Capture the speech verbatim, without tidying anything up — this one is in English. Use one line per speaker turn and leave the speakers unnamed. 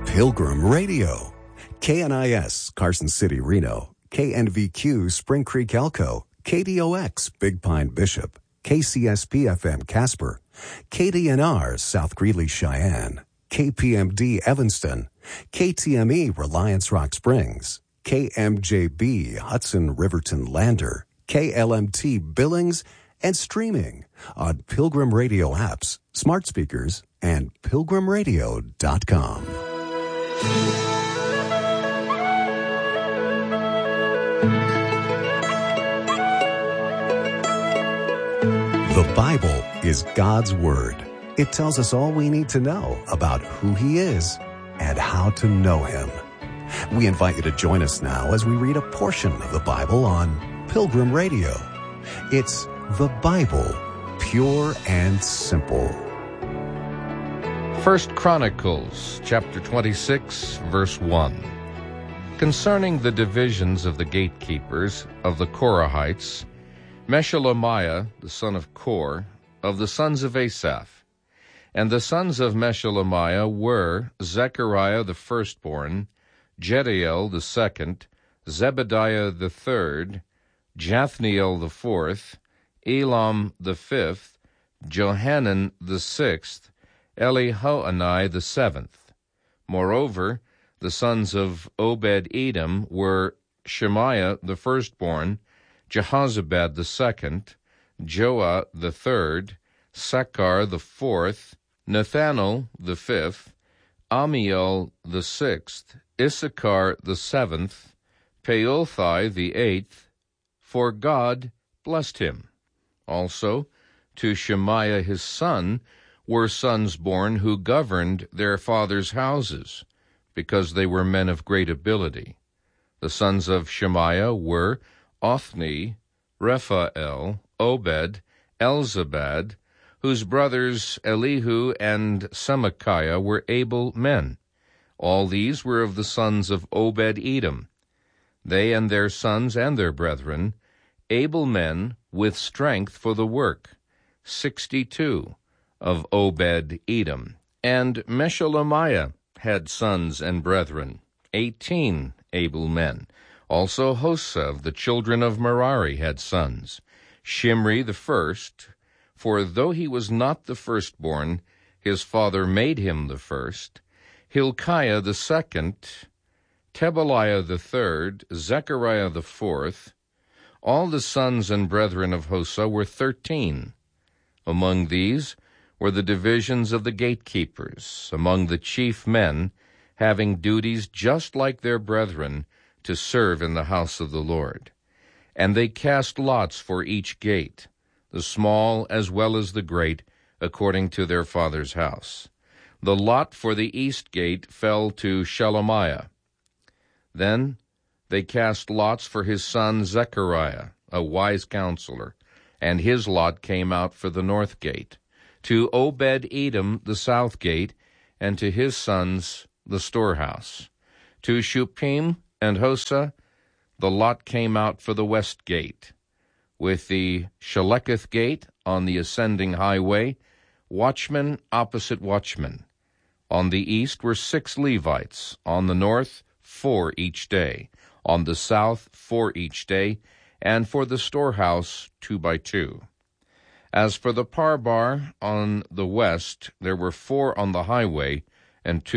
Pilgrim Radio. K N I S, Carson City, Reno. K N V Q, Spring Creek, Elko. K D O X, Big Pine, Bishop. K C S P F M, Casper. K D N R, South Greeley, Cheyenne. K P M D, Evanston. K T M E, Reliance Rock Springs. K M J B, Hudson, Riverton, Lander. K L M T, Billings, and streaming on Pilgrim Radio apps, smart speakers, and pilgrim radio dot com. The Bible is God's Word. It tells us all we need to know about who He is and how to know Him. We invite you to join us now as we read a portion of the Bible on Pilgrim Radio. It's the Bible, pure and simple.
First Chronicles, chapter twenty-six, verse one. Concerning the divisions of the gatekeepers of the Korahites, Meshelemiah, the son of Kor, of the sons of Asaph. And the sons of Meshelemiah were Zechariah the firstborn, Jediel the second, Zebediah the third, Jathniel the fourth, Elam the fifth, Johanan the sixth, Elihoenai the seventh. Moreover, the sons of Obed-Edom were Shemaiah the firstborn, Jehozabad the second, Joah the third, Sakkar the fourth, Nethanel the fifth, Amiel the sixth, Issachar the seventh, Peothai the eighth, for God blessed him. Also, to Shemaiah his son were sons born who governed their father's houses, because they were men of great ability. The sons of Shemaiah were Othni, Rephael, Obed, Elzabad, whose brothers Elihu and Semachiah were able men. All these were of the sons of Obed-Edom. They and their sons and their brethren, able men with strength for the work, sixty-two of Obed-Edom. And Meshelemiah had sons and brethren, eighteen able men. Also Hosa of the children of Merari had sons, Shimri the first, for though he was not the firstborn, his father made him the first, Hilkiah the second, Tebaliah the third, Zechariah the fourth. All the sons and brethren of Hosa were thirteen. Among these were the divisions of the gatekeepers, among the chief men, having duties just like their brethren, to serve in the house of the Lord. And they cast lots for each gate, the small as well as the great, according to their father's house. The lot for the east gate fell to Shelemiah. Then they cast lots for his son Zechariah, a wise counselor, and his lot came out for the north gate, to Obed-Edom the south gate, and to his sons the storehouse. To Shuppim and Hosa the lot came out for the west gate, with the Sheleketh gate on the ascending highway, watchmen opposite watchmen. On the east were six Levites, on the north four each day, on the south four each day, and for the storehouse two by two. As for the Parbar on the west, there were four on the highway, and two